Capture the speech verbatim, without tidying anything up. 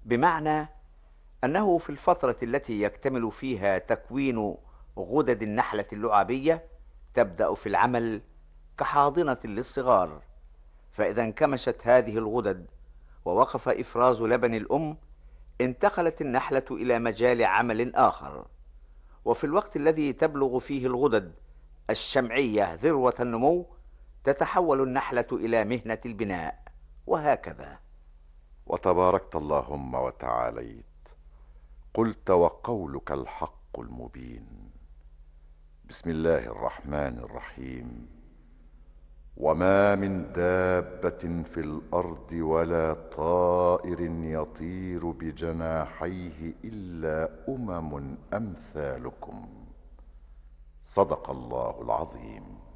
بمعنى أنه في الفترة التي يكتمل فيها تكوين غدد النحلة اللعابية تبدأ في العمل كحاضنة للصغار، فإذا انكمشت هذه الغدد ووقف إفراز لبن الأم، انتقلت النحلة إلى مجال عمل آخر. وفي الوقت الذي تبلغ فيه الغدد الشمعية ذروة النمو، تتحول النحلة إلى مهنة البناء، وهكذا. وتباركت اللهم وتعاليت، قلت وقولك الحق المبين. بسم الله الرحمن الرحيم. وما من دابة في الأرض ولا طائر يطير بجناحيه إلا أمم أمثالكم. صدق الله العظيم.